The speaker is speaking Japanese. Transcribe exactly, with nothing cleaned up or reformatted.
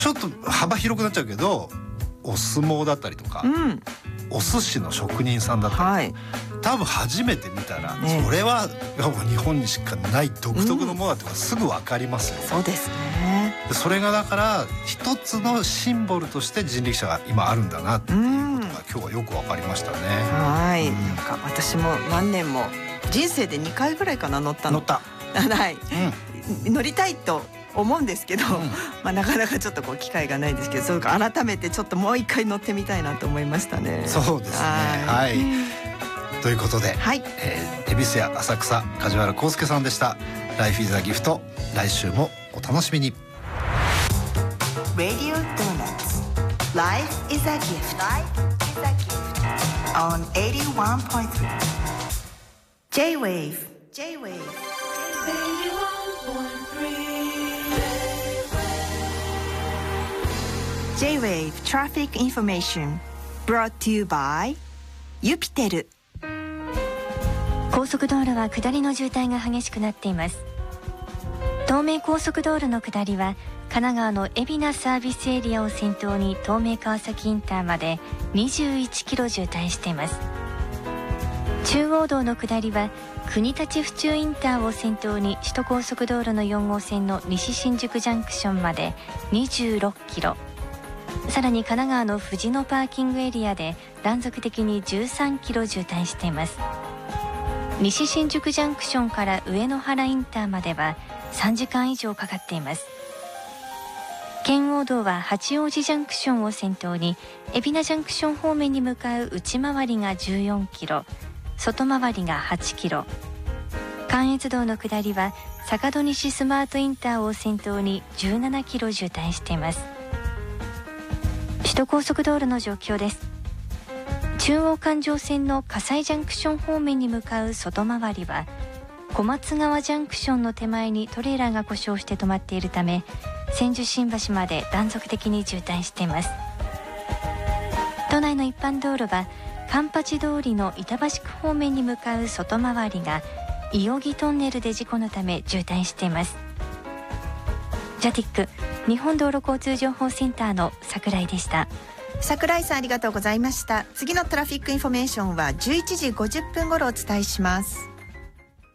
ちょっと幅広くなっちゃうけど、お相撲だったりとか、うん、お寿司の職人さんだったりとか、はい、多分初めて見たら、ね、それは日本にしかない独特のものだってすぐ分かりますよ、ね、 うん、そうですね。 それがだから一つのシンボルとして人力車が今あるんだなっていうことが今日はよく分かりましたね。 はい、うん、なんか私も何年も人生でにかいぐらいかな乗ったの。 乗った、 はい、うん、乗りたいと思うんですけど、うん、まあなかなかちょっとこう機会がないですけど、そうか改めてちょっともう一回乗ってみたいなと思いましたね。 そうですね。はい、はい、ということで、はい、えー、恵比寿屋浅草梶原康介さんでした。ライフイズアギフト、来週もお楽しみに。 Radio Donuts Life is a gift on エイティワンポイントスリー J-Wave J-Wave J-Wave Traffic Information brought to you by ユピテル。 高速道路は下りの渋滞が激しくなっています。東名高速道路の下りは神奈川の海老名サービスエリアを先頭に東名川崎インターまでにじゅういちキロ渋滞しています。中央道の下りは国立府中インターを先頭に首都高速道路のよん号線の西新宿ジャンクションまでにじゅうろっキロ、さらに神奈川の藤野パーキングエリアで断続的にじゅうさんキロ渋滞しています。西新宿ジャンクションから上野原インターまではさんじかん以上かかっています。圏央道は八王子ジャンクションを先頭に海老名ジャンクション方面に向かう内回りがじゅうよんキロ、外回りがはちキロ、関越道の下りは坂戸西スマートインターを先頭にじゅうななキロ渋滞しています。首都高速道路の状況です。中央環状線の葛西ジャンクション方面に向かう外回りは小松川ジャンクションの手前にトレーラーが故障して止まっているため、千住新橋まで断続的に渋滞しています。都内の一般道路は環八通りの板橋区方面に向かう外回りが伊予木トンネルで事故のため渋滞しています。ジャティック日本道路交通情報センターの櫻井でした。 櫻井さん、ありがとうございました。次のトラフィックインフォメーションはじゅういちじごじゅっぷん頃お伝えします。